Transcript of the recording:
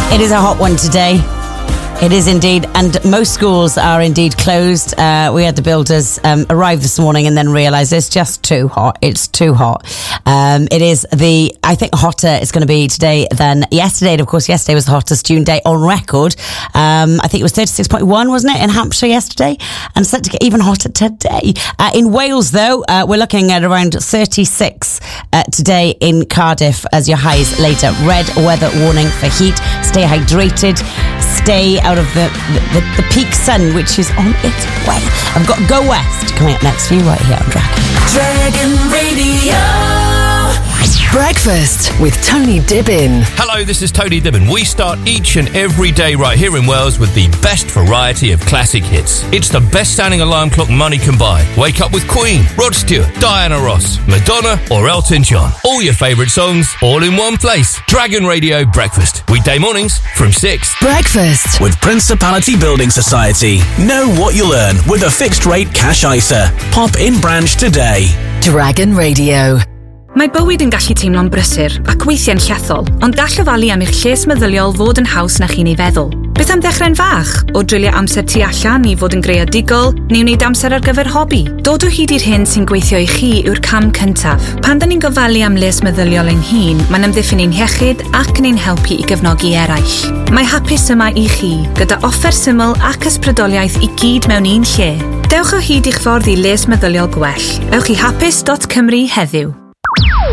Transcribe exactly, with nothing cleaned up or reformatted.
It is a hot one today. It is indeed, and most schools are indeed closed. Uh, we had the builders um, arrive this morning and then realise it's just too hot. It's too hot. Um, it is the, I think, hotter it's going to be today than yesterday. And of course, yesterday was the hottest June day on record. Um, I think it was thirty-six point one, wasn't it, in Hampshire yesterday? And set to get even hotter today. Uh, in Wales, though, uh, we're looking at around thirty-six uh, today in Cardiff as your highs later. Red weather warning for heat. Stay hydrated. Stay out of the, the, the peak sun, which is on its way. I've got Go West coming up next for you right here on Dragon. Dragon Radio. Breakfast with Tony Dibbin. Hello, this is Tony Dibbin. We start each and every day right here in Wales with the best variety of classic hits. It's the best-sounding alarm clock money can buy. Wake up with Queen, Rod Stewart, Diana Ross, Madonna or Elton John. All your favourite songs, all in one place. Dragon Radio Breakfast. Weekday mornings from six. Breakfast with Principality Building Society. Know what you'll earn with a fixed-rate cash I S A. Pop in branch today. Dragon Radio. Mae bywyd yn gallu teimlo'n brysur ac weithie'n llethol, ond gall ofalu am eich lles meddyliol fod yn haws na chi'n ei feddwl. Beth am ddechrau'n fach? O drylio amser tu allan i fod yn greadigol, neu wneud amser ar gyfer hobi? Dod o hyd i'r hyn sy'n gweithio i chi yw'r cam cyntaf. Pan da ni'n gofalu am les meddyliol ein hun, mae'n amddiffyn ein hiechyd ac yn ein helpu i gefnogi eraill. Mae hapus yma i chi, gyda offer syml ac ysbrydoliaeth i gyd mewn un lle. Dewch o hyd i'ch ffordd i les meddyliol gwell. Ewch i hapus dot cymru heddiw.